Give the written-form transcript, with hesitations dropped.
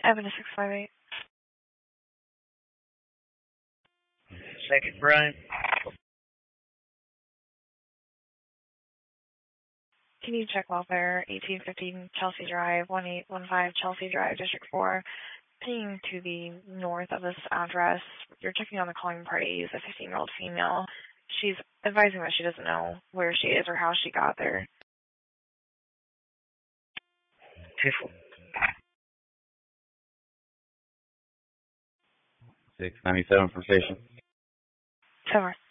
Evan 658. Second, Brian. Can you check welfare? 1815 Chelsea Drive, 1815 Chelsea Drive, District 4. Pinging to the north of this address. You're checking on the calling party. It's a 15-year-old female. She's advising that she doesn't know where she is or how she got there. 697 for station. 7.